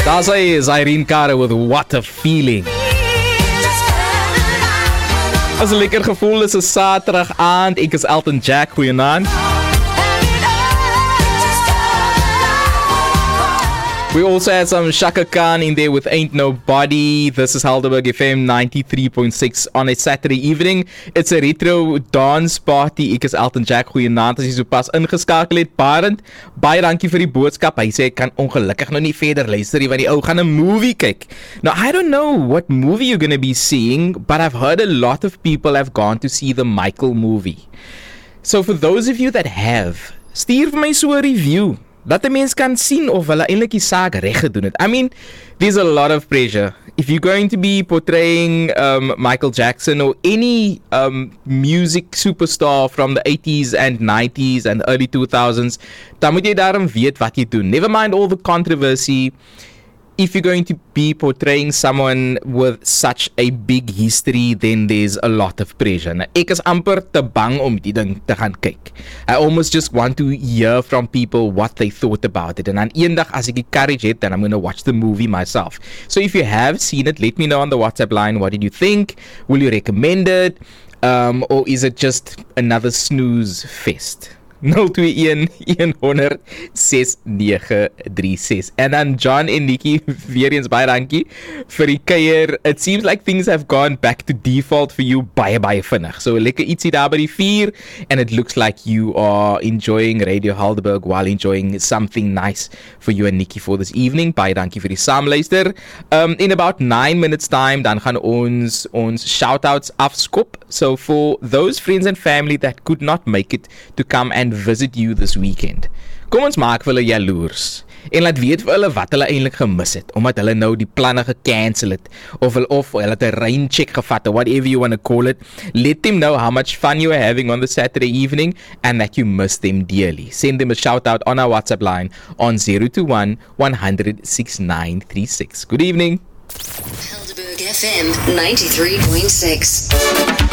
Daar sy is Irene Cara with What a Feeling. As 'n lekker gevoel is 'n Saterdag aand. Ek is Elton Jack, goeienaand. We also had some Shaka Khan in there with Ain't Nobody. This is Helderberg FM 93.6 on a Saturday evening. It's a retro dance party. Ek is Elton Jack, goeienaand as jy sopas ingeskakel het. Barend, baie dankie vir die boodskap. Hy sê ek kan ongelukkig nou nie verder luister nie want die ou gaan 'n movie kyk. Now I don't know what movie you're going to be seeing, but I've heard a lot of people have gone to see the Michael movie. So for those of you that have, stuur vir my so 'n review. Dat die mens kan sien of hulle eintlik die saak reg gedoen het. I mean, there's a lot of pressure. If you're going to be portraying Michael Jackson or any music superstar from the 80s and 90s and early 2000s, dan moet jy daarom weet wat jy doen. Never mind all the controversy. If you're going to be portraying someone with such a big history, then there's a lot of pressure. Nou, ek is amper te bang om die ding te gaan kyk. I almost just want to hear from people what they thought about it. En dan eendag as ek die courage het, then I'm going to watch the movie myself. So if you have seen it, let me know on the WhatsApp line. What did you think? Will you recommend it? Or is it just another snooze fest? 021-100-6936. En dan John en Nikki, weer eens baie dankie vir die kuier. It seems like things have gone back to default for you baie vinnig. So lekker ietsie daar by die vuur, and it looks like you are enjoying Radio Helderberg while enjoying something nice for you and Nikki for this evening. Baie dankie vir die saamluister. In about 9 minutes time, dan gaan ons shoutouts afskop. So for those friends and family that could not make it to come and visit you this weekend, kom ons maak vir hulle jaloers en laat weet vir hulle wat hulle eintlik gemis het omdat hulle nou die planne gecancel het of hulle het 'n rain check gevat or whatever you want to call it. Let them know how much fun you are having on the Saturday evening and that you miss them dearly. Send them a shout out on our WhatsApp line on 021-100-6936. Good evening. Helderberg FM 93.6.